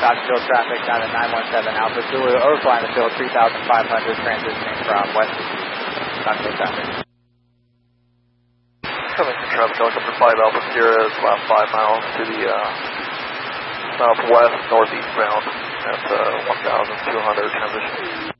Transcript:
Scottsdale traffic down to 917 Alpha Zulu, overflying the field 3,500, transitioning from west to east. Scottsdale traffic. Coming from traffic, helicopter 5 Alpha Sierra is about 5 miles to the southwest, northeast bound at 1,200 transition.